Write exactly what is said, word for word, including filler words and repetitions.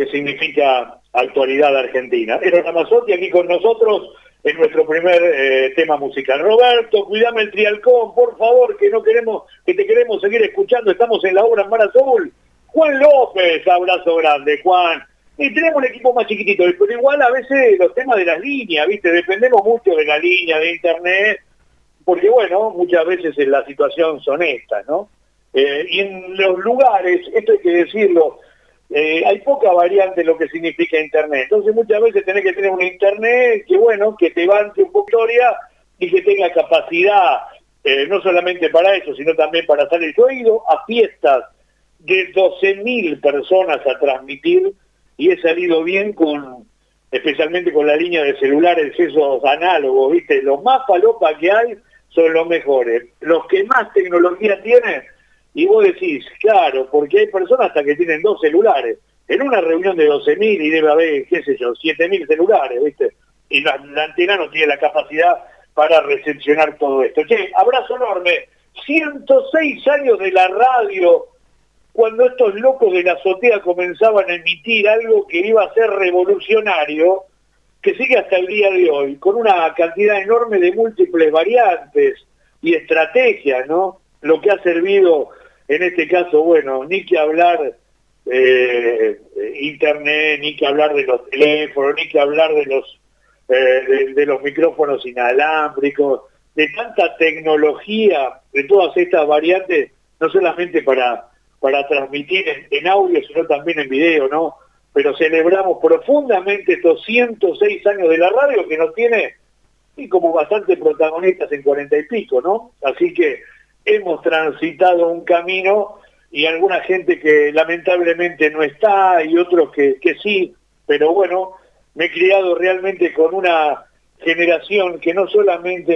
que significa actualidad argentina. Eros Ramazzotti aquí con nosotros en nuestro primer eh, tema musical. Roberto, cuidame el trialcón, por favor, que no queremos, que te queremos seguir escuchando. Estamos en la obra en Mar Azul. Juan López, abrazo grande, Juan. Y tenemos un equipo más chiquitito, pero igual a veces los temas de las líneas, ¿viste? Dependemos mucho de la línea, de internet, porque bueno, muchas veces la situación son estas, ¿no? Eh, y en los lugares, esto hay que decirlo, eh, hay poca variante en lo que significa internet. Entonces muchas veces tenés que tener un internet que bueno, que te banque un poco historia y que tenga capacidad, eh, no solamente para eso, sino también para salir. Yo he ido a fiestas de doce mil personas a transmitir y he salido bien con, especialmente con la línea de celulares, esos análogos, ¿viste? Los más falopa que hay son los mejores, los que más tecnología tienen. Y vos decís, claro, porque hay personas hasta que tienen dos celulares. En una reunión de doce mil y debe haber, qué sé yo, siete mil celulares, ¿viste? Y la, la antena no tiene la capacidad para recepcionar todo esto. Che, abrazo enorme. ciento seis años de la radio, cuando estos locos de la azotea comenzaban a emitir algo que iba a ser revolucionario, que sigue hasta el día de hoy, con una cantidad enorme de múltiples variantes y estrategias, ¿no? Lo que ha servido, en este caso, bueno, ni que hablar eh, internet, ni que hablar de los teléfonos, ni que hablar de los eh, de, de los micrófonos inalámbricos, de tanta tecnología, de todas estas variantes, no solamente para, para transmitir en, en audio, sino también en video, ¿no? Pero celebramos profundamente estos ciento seis años de la radio que nos tiene y como bastante protagonistas en cuarenta y pico, ¿no? Así que hemos transitado un camino y alguna gente que lamentablemente no está y otros que, que sí, pero bueno, me he criado realmente con una generación que no solamente